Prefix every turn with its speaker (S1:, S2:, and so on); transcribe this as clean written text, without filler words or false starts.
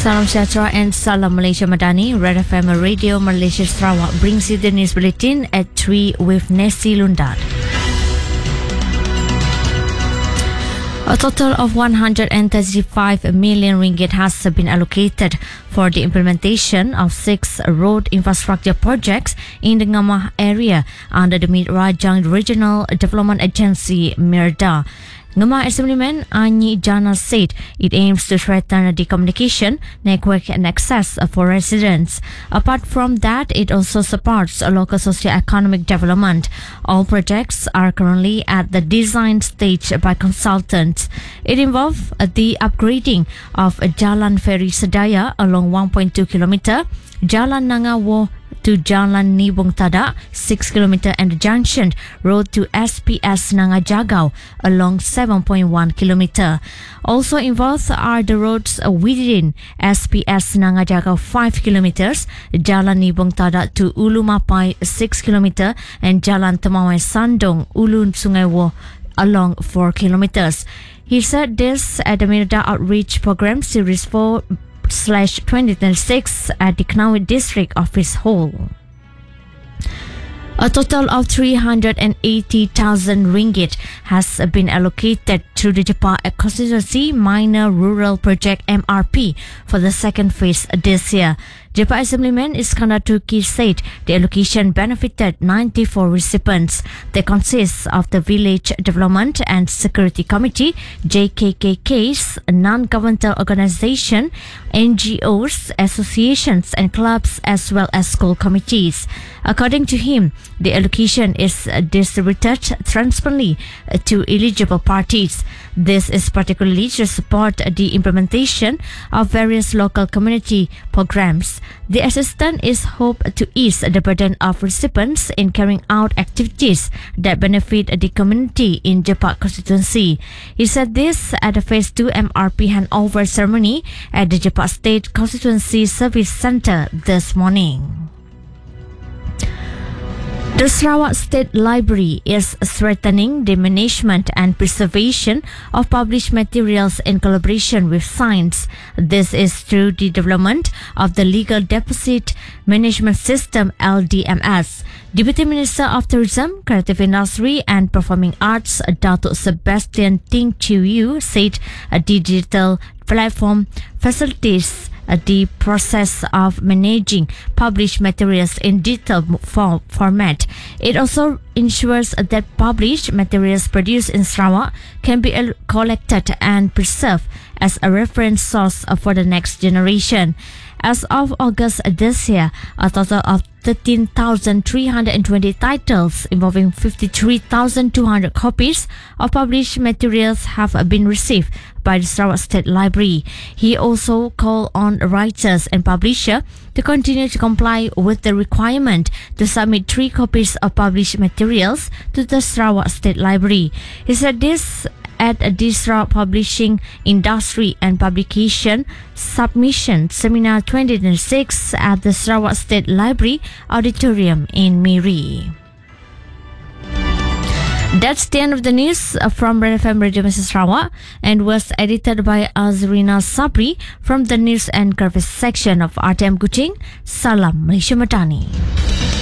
S1: Salam Sejahtera and Salam Malaysia Madani. Red FM Radio Malaysia Sarawak brings you the news bulletin at 3 with Nessie Lundad. A total of 135 million ringgit has been allocated for the implementation of 6 road infrastructure projects in the Ngamah area under the Mid Rajang Regional Development Agency, MIRDA. Ngamah Assemblyman Anyi Jana said it aims to strengthen the communication, network and access for residents. Apart from that, it also supports local socio-economic development. All projects are currently at the design stage by consultants. It involves the upgrading of Jalan Ferry Sedaya along 1.2 km, Jalan Nangawo to Jalan Nibong Tada 6 km and the junction road to SPS Nangajagao along 7.1 km. Also involved are the roads within SPS Nangajagao 5 km, Jalan Nibong Tada to Ulu Mapai 6 km and Jalan Temawai Sandong Ulu Sungai Wo along 4 km. He said this at the MIRDA Outreach Program Series 4/2026 at the Knawi District Office Hall. A total of 380,000 ringgit has been allocated to the Jepa Constituency Minor Rural Project MRP for the second phase this year. Jepa Assemblyman Iskandar Turki said the allocation benefited 94 recipients. They consist of the Village Development and Security Committee, JKKKs, non-governmental organization, NGOs, associations and clubs as well as school committees. According to him, the allocation is distributed transparently to eligible parties. This is particularly to support the implementation of various local community programs. The assistance is hoped to ease the burden of recipients in carrying out activities that benefit the community in Jepa constituency. He said this at the Phase 2 MRP handover ceremony at the Jepa State Constituency Service Centre this morning. The Sarawak State Library is strengthening the management and preservation of published materials in collaboration with science. This is through the development of the Legal Deposit Management System LDMS. Deputy Minister of Tourism, Creative Industry and Performing Arts, Datuk Sebastian Ting Chiu Yu said a digital platform facilitates the process of managing published materials in digital format. It also ensures that published materials produced in Sarawak can be collected and preserved as a reference source for the next generation. As of August this year, a total of 13,320 titles involving 53,200 copies of published materials have been received by the Sarawak State Library. He also called on writers and publishers to continue to comply with the requirement to submit 3 copies of published materials to the Sarawak State Library. He said this at the Sarawak Publishing Industry and Publication Submission Seminar 2026 at the Sarawak State Library Auditorium in Miri. That's the end of the news from Red FM Radio Mrs. Sarawak and was edited by Azrina Sabri from the News and Graphics section of RTM Kuching. Salam Malaysia Madani.